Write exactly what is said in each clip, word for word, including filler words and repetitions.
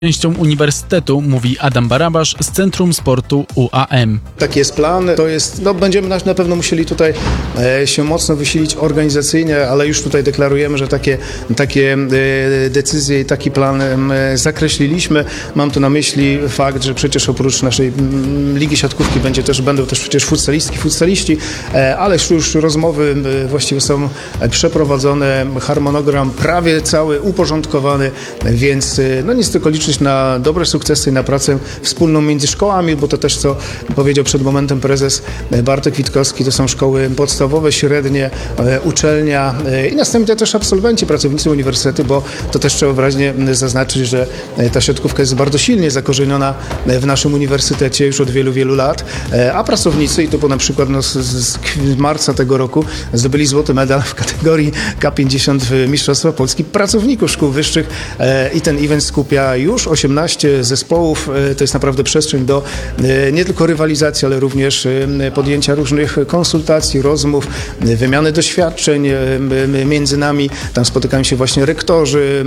Częścią uniwersytetu, mówi Adam Barabasz z Centrum Sportu U A M. Taki jest plan, to jest, no będziemy na, na pewno musieli tutaj e, się mocno wysilić organizacyjnie, ale już tutaj deklarujemy, że takie, takie e, decyzje i taki plan e, zakreśliliśmy. Mam tu na myśli fakt, że przecież oprócz naszej m, Ligi Siatkówki będzie też, będą też przecież futsalistki, futsaliści, e, ale już, już rozmowy e, właściwie są przeprowadzone, harmonogram prawie cały uporządkowany, więc e, no nic tylko liczyć na dobre sukcesy i na pracę wspólną między szkołami, bo to też, co powiedział przed momentem prezes Bartek Witkowski, to są szkoły podstawowe, średnie, uczelnia i następnie też absolwenci, pracownicy uniwersytetu, bo to też trzeba wyraźnie zaznaczyć, że ta siatkówka jest bardzo silnie zakorzeniona w naszym uniwersytecie już od wielu, wielu lat, a pracownicy, i to po na przykład no, z, z marca tego roku zdobyli złoty medal w kategorii K pięćdziesiąt w Mistrzostwach Polski pracowników szkół wyższych i ten event skupia już osiemnaście zespołów. To jest naprawdę przestrzeń do nie tylko rywalizacji, ale również podjęcia różnych konsultacji, rozmów, wymiany doświadczeń między nami. Tam spotykają się właśnie rektorzy,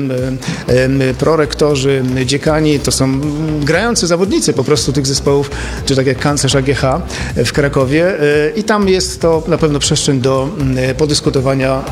prorektorzy, dziekani. To są grający zawodnicy po prostu tych zespołów, czy tak jak kanclerz A G H w Krakowie. I tam jest to na pewno przestrzeń do podyskutowania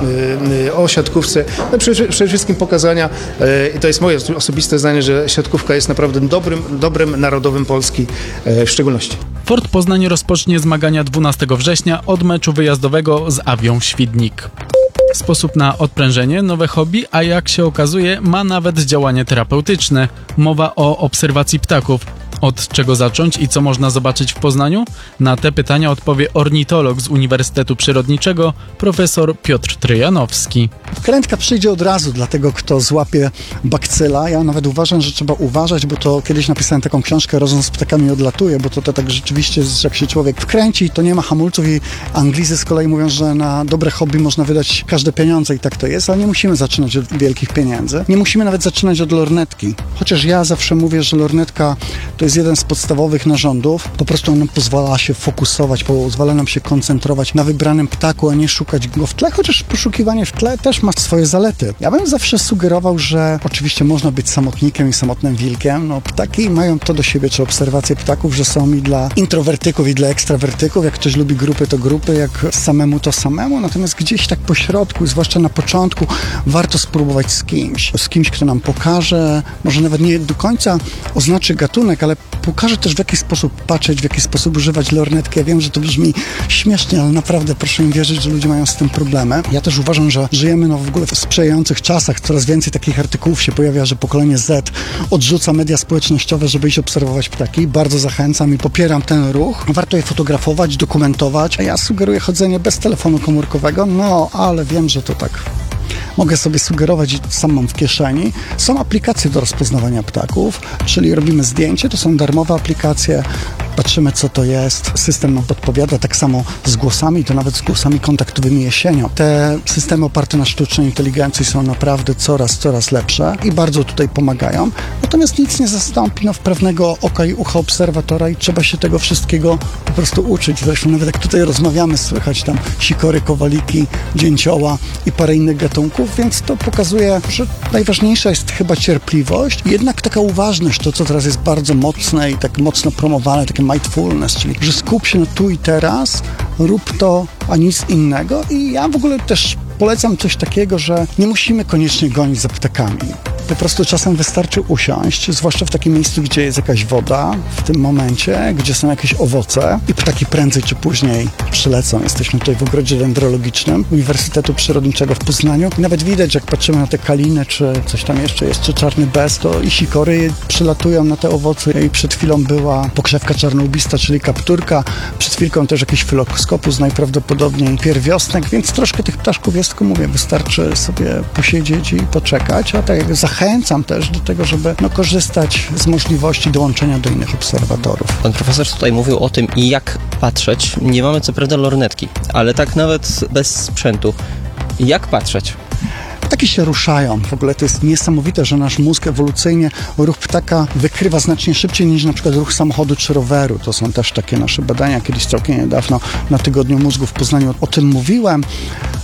o siatkówce. No przede wszystkim pokazania, i to jest moje osobiste zdanie, że siatkówka jest naprawdę dobrym, dobrem narodowym Polski w szczególności. Fort Poznań rozpocznie zmagania dwunastego września od meczu wyjazdowego z Awią Świdnik. Sposób na odprężenie, nowe hobby, a jak się okazuje, ma nawet działanie terapeutyczne. Mowa o obserwacji ptaków. Od czego zacząć i co można zobaczyć w Poznaniu? Na te pytania odpowie ornitolog z Uniwersytetu Przyrodniczego, profesor Piotr Tryjanowski. Klętka przyjdzie od razu dla tego, kto złapie bakcyla. Ja nawet uważam, że trzeba uważać, bo to kiedyś napisałem taką książkę Rozum z ptakami odlatuje, bo to, to tak rzeczywiście, jak się człowiek wkręci, to nie ma hamulców i Anglicy z kolei mówią, że na dobre hobby można wydać każde pieniądze i tak to jest, ale nie musimy zaczynać od wielkich pieniędzy. Nie musimy nawet zaczynać od lornetki. Chociaż ja zawsze mówię, że lornetka to jest jeden z podstawowych narządów. Po prostu on nam pozwala się fokusować, pozwala nam się koncentrować na wybranym ptaku, a nie szukać go w tle, chociaż poszukiwanie w tle też ma swoje zalety. Ja bym zawsze sugerował, że oczywiście można być samotnikiem i samotnym wilkiem. No, ptaki mają to do siebie, czy obserwacje ptaków, że są i dla introwertyków, i dla ekstrawertyków. Jak ktoś lubi grupy, to grupy, jak samemu, to samemu. Natomiast gdzieś tak po środku, zwłaszcza na początku, warto spróbować z kimś. Z kimś, kto nam pokaże, może nawet nie do końca oznaczy gatunek, ale pokaże też, w jaki sposób patrzeć, w jaki sposób używać lornetki. Ja wiem, że to brzmi śmiesznie, ale naprawdę proszę mi wierzyć, że ludzie mają z tym problemy. Ja też uważam, że żyjemy no, w ogóle w sprzyjających czasach. Coraz więcej takich artykułów się pojawia, że pokolenie Z odrzuca media społecznościowe, żeby iść obserwować ptaki. Bardzo zachęcam i popieram ten ruch. Warto je fotografować, dokumentować. A ja sugeruję chodzenie bez telefonu komórkowego, no ale wiem, że to tak... Mogę sobie sugerować, sam mam w kieszeni. Są aplikacje do rozpoznawania ptaków, czyli robimy zdjęcie, to są darmowe aplikacje, patrzymy, co to jest, system nam podpowiada, tak samo z głosami, to nawet z głosami kontaktowymi jesienią. Te systemy oparte na sztucznej inteligencji są naprawdę coraz, coraz lepsze i bardzo tutaj pomagają. Natomiast nic nie zastąpi no, wprawnego oka i ucha obserwatora i trzeba się tego wszystkiego po prostu uczyć. Zresztą nawet jak tutaj rozmawiamy, słychać tam sikory, kowaliki, dzięcioła i parę innych gatunków, więc to pokazuje, że najważniejsza jest chyba cierpliwość i jednak taka uważność, to co teraz jest bardzo mocne i tak mocno promowane, takie mindfulness, czyli że skup się na tu i teraz, rób to, a nic innego. I ja w ogóle też polecam coś takiego, że nie musimy koniecznie gonić za ptakami. Po prostu czasem wystarczy usiąść, zwłaszcza w takim miejscu, gdzie jest jakaś woda, w tym momencie, gdzie są jakieś owoce i ptaki prędzej czy później przylecą. Jesteśmy tutaj w ogrodzie dendrologicznym Uniwersytetu Przyrodniczego w Poznaniu i nawet widać, jak patrzymy na te kaliny, czy coś tam jeszcze jest, czy czarny bez, to i sikory przylatują na te owoce i przed chwilą była pokrzewka czarnołbista, czyli kapturka, przed chwilką też jakiś filoskopus, najprawdopodobniej pierwiosnek, więc troszkę tych ptaszków jest, tylko mówię, wystarczy sobie posiedzieć i poczekać, a tak jak zachęcam też do tego, żeby no, korzystać z możliwości dołączenia do innych obserwatorów. Pan profesor tutaj mówił o tym, jak patrzeć. Nie mamy co prawda lornetki, ale tak nawet bez sprzętu. Jak patrzeć? Ptaki się ruszają. W ogóle to jest niesamowite, że nasz mózg ewolucyjnie ruch ptaka wykrywa znacznie szybciej niż na przykład ruch samochodu czy roweru. To są też takie nasze badania. Kiedyś całkiem niedawno na Tygodniu Mózgu w Poznaniu o tym mówiłem.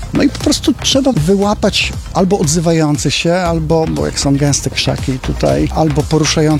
No i po prostu trzeba wyłapać albo odzywający się, albo, bo jak są gęste krzaki tutaj, albo poruszające